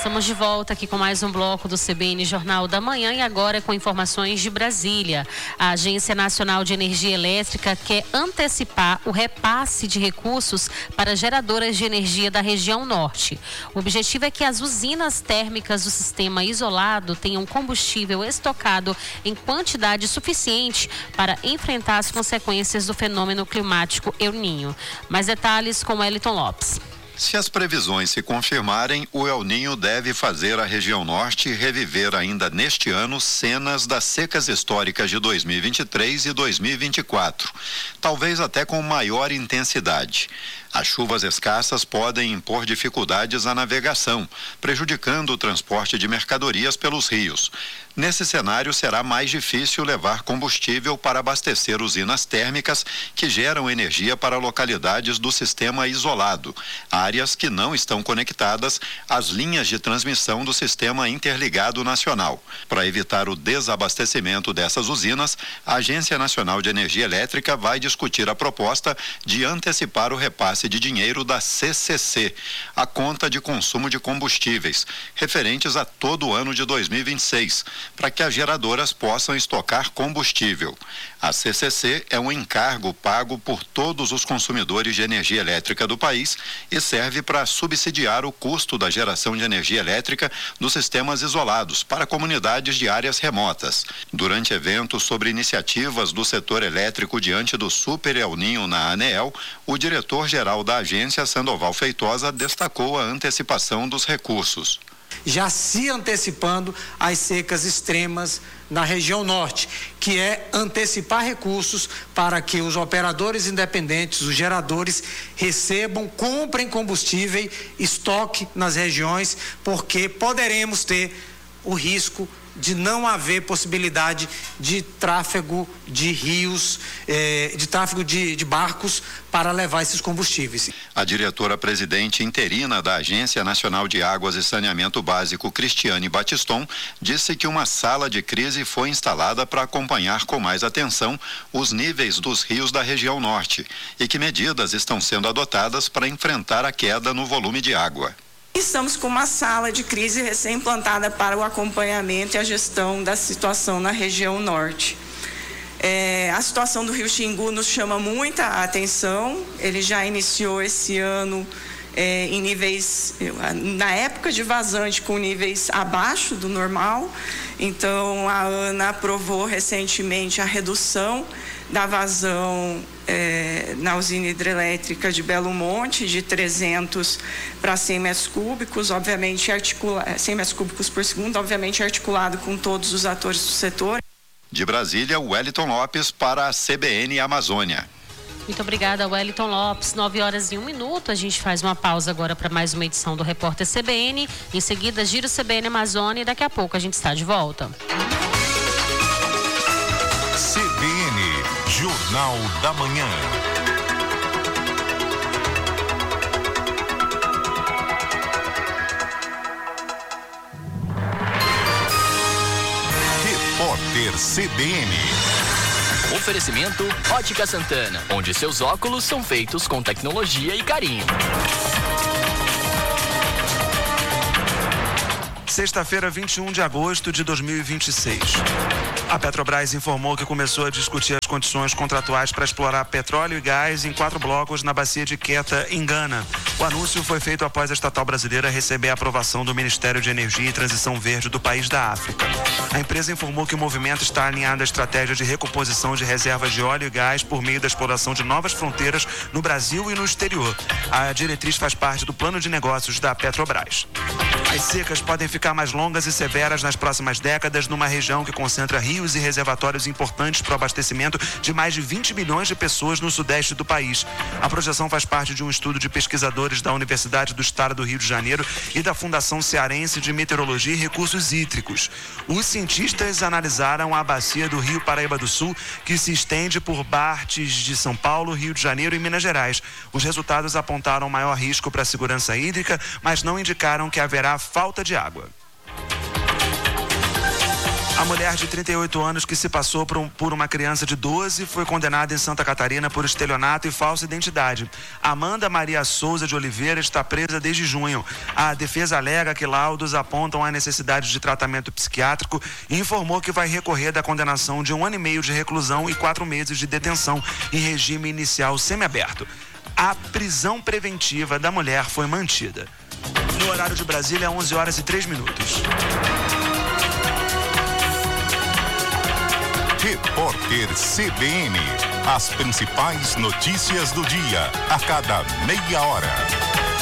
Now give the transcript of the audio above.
Estamos de volta aqui com mais um bloco do CBN Jornal da Manhã e agora com informações de Brasília. A Agência Nacional de Energia Elétrica quer antecipar o repasse de recursos para geradoras de energia da região norte. O objetivo é que as usinas térmicas do sistema isolado tenham combustível estocado em quantidade suficiente para enfrentar as consequências do fenômeno climático El Niño. Mais detalhes com Wellington Lopes. Se as previsões se confirmarem, o El Niño deve fazer a região norte reviver ainda neste ano cenas das secas históricas de 2023 e 2024, talvez até com maior intensidade. As chuvas escassas podem impor dificuldades à navegação, prejudicando o transporte de mercadorias pelos rios. Nesse cenário, será mais difícil levar combustível para abastecer usinas térmicas que geram energia para localidades do sistema isolado, áreas que não estão conectadas às linhas de transmissão do Sistema Interligado Nacional. Para evitar o desabastecimento dessas usinas, a Agência Nacional de Energia Elétrica vai discutir a proposta de antecipar o repasse de dinheiro da CCC, a conta de consumo de combustíveis, referentes a todo o ano de 2026, para que as geradoras possam estocar combustível. A CCC é um encargo pago por todos os consumidores de energia elétrica do país e serve para subsidiar o custo da geração de energia elétrica dos sistemas isolados para comunidades de áreas remotas. Durante eventos sobre iniciativas do setor elétrico diante do Super El Niño na ANEEL, o diretor-geral da agência, Sandoval Feitosa, destacou a antecipação dos recursos. Já se antecipando as secas extremas na região norte, que é antecipar recursos para que os operadores independentes, os geradores, recebam, comprem combustível, estoque nas regiões, porque poderemos ter o risco de não haver possibilidade de tráfego de rios, de tráfego de barcos para levar esses combustíveis. A diretora-presidente interina da Agência Nacional de Águas e Saneamento Básico, Cristiane Batiston, disse que uma sala de crise foi instalada para acompanhar com mais atenção os níveis dos rios da região norte e que medidas estão sendo adotadas para enfrentar a queda no volume de água. Estamos com uma sala de crise recém-implantada para o acompanhamento e a gestão da situação na região norte. A situação do Rio Xingu nos chama muita atenção. Ele já iniciou esse ano em níveis, na época de vazante, com níveis abaixo do normal. Então, a ANA aprovou recentemente a redução da vazão na usina hidrelétrica de Belo Monte, de 300 para 100 metros cúbicos, obviamente 100 metros cúbicos por segundo, obviamente articulado com todos os atores do setor. De Brasília, Wellington Lopes para a CBN Amazônia. Muito obrigada, Wellington Lopes. 9h01. A gente faz uma pausa agora para mais uma edição do Repórter CBN. Em seguida, Giro CBN Amazônia e daqui a pouco a gente está de volta. CBN, Jornal da Manhã. Repórter CBN. Oferecimento Ótica Santana, onde seus óculos são feitos com tecnologia e carinho. Sexta-feira, 21 de agosto de 2026. A Petrobras informou que começou a discutir as condições contratuais para explorar petróleo e gás em 4 blocos na bacia de Quetta, em Gana. O anúncio foi feito após a estatal brasileira receber a aprovação do Ministério de Energia e Transição Verde do país da África. A empresa informou que o movimento está alinhado à estratégia de recomposição de reservas de óleo e gás por meio da exploração de novas fronteiras no Brasil e no exterior. A diretriz faz parte do plano de negócios da Petrobras. As secas podem ficar mais longas e severas nas próximas décadas numa região que concentra rios e reservatórios importantes para o abastecimento de mais de 20 milhões de pessoas no sudeste do país. A projeção faz parte de um estudo de pesquisadores da Universidade do Estado do Rio de Janeiro e da Fundação Cearense de Meteorologia e Recursos Hídricos. Os cientistas analisaram a bacia do Rio Paraíba do Sul, que se estende por partes de São Paulo, Rio de Janeiro e Minas Gerais. Os resultados apontaram maior risco para a segurança hídrica, mas não indicaram que haverá falta de água. A mulher de 38 anos que se passou por uma criança de 12 foi condenada em Santa Catarina por estelionato e falsa identidade. Amanda Maria Souza de Oliveira está presa desde junho. A defesa alega que laudos apontam a necessidade de tratamento psiquiátrico e informou que vai recorrer da condenação de 1 ano e meio de reclusão e 4 meses de detenção em regime inicial semiaberto. A prisão preventiva da mulher foi mantida. No horário de Brasília, 11h03. Repórter CBN. As principais notícias do dia, a cada meia hora.